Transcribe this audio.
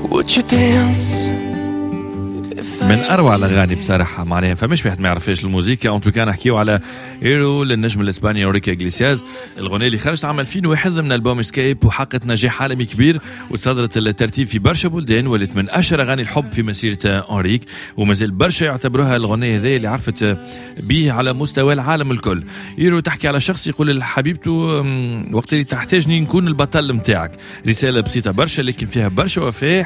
Would you dance? من اروع الاغاني بصراحه معناها فمش في حد ما يعرفش الموسيقى. ان تو كان نحكيو على ايرو للنجم الاسباني اوريكي اغليسياس. الاغنيه اللي خرجت عام 2001 ضمن البوم اسكيب وحققت نجاح عالمي كبير وتصدرت الترتيب في برشا بلدان ولت من اشهر اغاني الحب في مسيره اوريك ومازال برشا يعتبروها الاغنيه هذه اللي عرفت به على مستوى العالم الكل. ايرو تحكي على شخص يقول لحبيبته وقت اللي تحتاجني نكون البطل نتاعك. رساله بسيطه برشا لكن فيها برشا وفاء